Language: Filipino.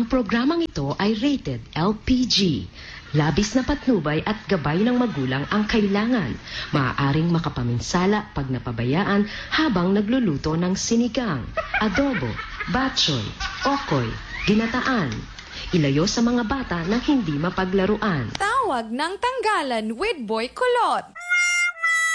programang ito ay rated LPG. Labis na patnubay at gabay ng magulang ang kailangan. Maaaring makapaminsala pag napabayaan habang nagluluto ng sinigang, adobo, batchoy, okoy, ginataan. Ilayo sa mga bata na hindi mapaglaruan. Tawag ng tanggalan with Boy Kulot.